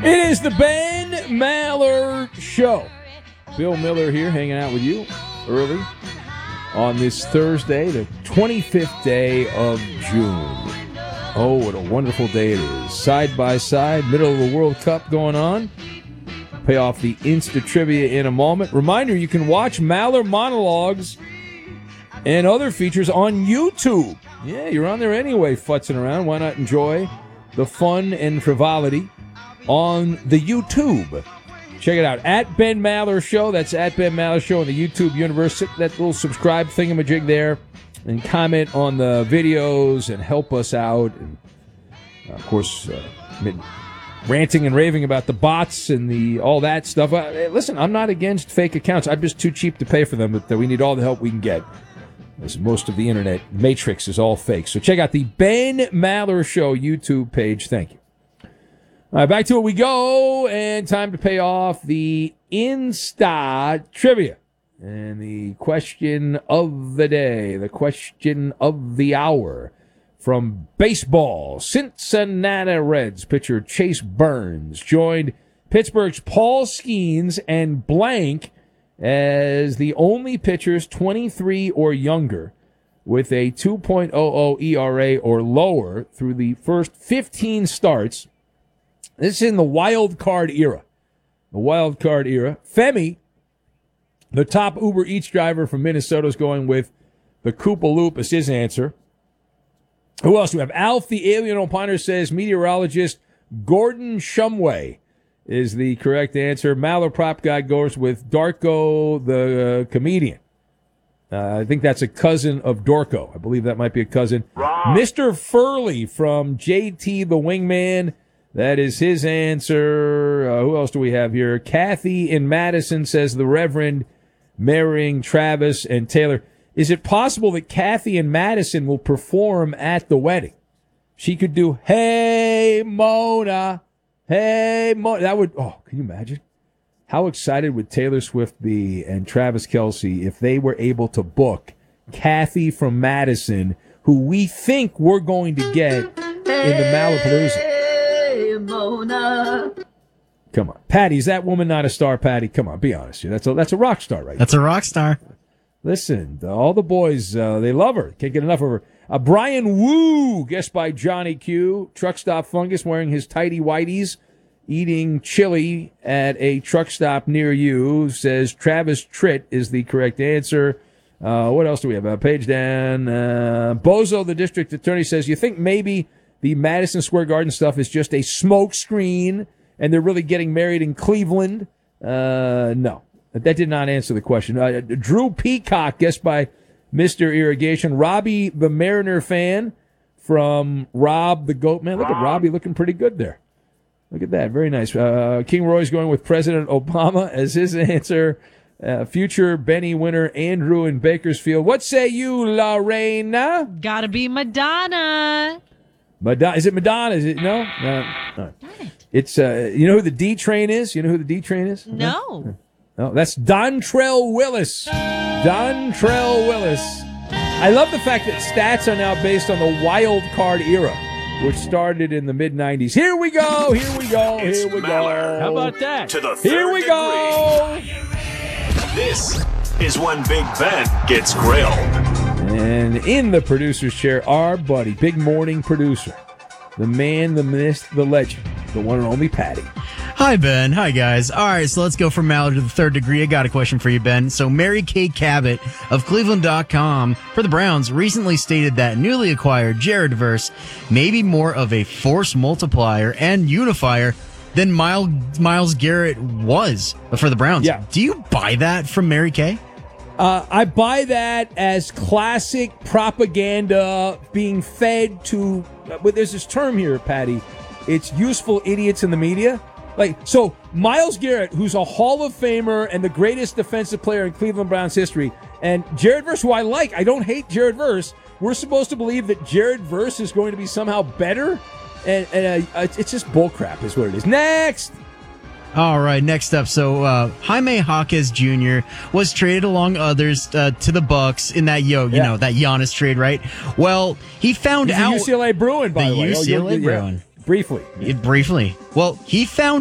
It is the Ben Maller Show. Bill Miller here hanging out with you early on this Thursday, the 25th day of June. Oh, what a wonderful day it is. Side by side, middle of the World Cup going on. Pay off the Insta Trivia in a moment. Reminder, you can watch Maller monologues and other features on YouTube. Yeah, you're on there anyway, futzing around. Why not enjoy the fun and frivolity on the YouTube? Check it out, at Ben Maller Show. That's at Ben Maller Show in the YouTube universe. Hit that little subscribe thingamajig there and comment on the videos and help us out. And, of course, ranting and raving about the bots and all that stuff. Listen, I'm not against fake accounts. I'm just too cheap to pay for them, but we need all the help we can get, as most of the internet matrix is all fake. So check out the Ben Maller Show YouTube page. Thank you. All right, back to it we go, and time to pay off the Insta Trivia. And the question of the day, the question of the hour, from baseball, Cincinnati Reds pitcher Chase Burns joined Pittsburgh's Paul Skeens and blank as the only pitchers 23 or younger with a 2.00 ERA or lower through the first 15 starts. This is in the wild card era. The wild card era. Femi, the top Uber Eats driver from Minnesota, is going with the Koopa Loop as his answer. Who else do we have? Alf, the alien opiner, says meteorologist Gordon Shumway is the correct answer. Maller Prop Guy goes with Darko, the comedian. I think that's a cousin of Dorko. I believe that might be a cousin. Wrong. Mr. Furley from JT the Wingman. That is his answer. Who else do we have here? Kathy in Madison says the Reverend marrying Travis and Taylor. Is it possible that Kathy in Madison will perform at the wedding? She could do, "Hey, Mona. Hey, Mona." That would, can you imagine? How excited would Taylor Swift be and Travis Kelce if they were able to book Kathy from Madison, who we think we're going to get in the Malapalooza? Mona. Come on. Patty, is that woman not a star, Patty? Come on, be honest here. That's a rock star right That's there. A rock star. Listen, all the boys, they love her. Can't get enough of her. Brian Woo, guessed by Johnny Q. Truck stop fungus wearing his tighty whities, eating chili at a truck stop near you, says Travis Tritt is the correct answer. What else do we have? Page down. Bozo, the district attorney, says, you think maybe the Madison Square Garden stuff is just a smoke screen and they're really getting married in Cleveland? No. That did not answer the question. Drew Peacock, guessed by Mr. Irrigation. Robbie, the Mariner fan, from Rob the Goat Man. Look at Robbie looking pretty good there. Look at that. Very nice. King Roy's going with President Obama as his answer. Future Benny winner Andrew in Bakersfield. What say you, Lorena? Gotta be Madonna. Madonna. Is it Madonna? Is it? No? No. It's, you know who the D Train is? You know who the D Train is? No. No, that's Dontrell Willis. Dontrell Willis. I love the fact that stats are now based on the wild card era, which started in the mid-'90s. Here we go. Here we go. Here we go. How about that? To the Here we go. This is when Big Ben gets grilled. And in the producer's chair, our buddy, big morning producer, the man, the myth, the legend, the one and only Patty. Hi, Ben. Hi, guys. All right, so let's go from Maller to the third degree. I got a question for you, Ben. So Mary Kay Cabot of Cleveland.com for the Browns recently stated that newly acquired Jared Verse may be more of a force multiplier and unifier than Myles Garrett was for the Browns. Yeah. Do you buy that from Mary Kay? I buy that as classic propaganda being fed to, there's this term here, Patty. It's useful idiots in the media. So Myles Garrett, who's a Hall of Famer and the greatest defensive player in Cleveland Browns history, and Jared Verse, who I like, I don't hate Jared Verse. We're supposed to believe that Jared Verse is going to be somehow better, and it's just bullcrap is what it is. Next! All right, next up. So Jaime Jaquez Jr. was traded along others to the Bucks in that that Giannis trade, right? Well, he found He's out a UCLA Bruin, by the way. UCLA Bruin. Briefly. Briefly. Well, he found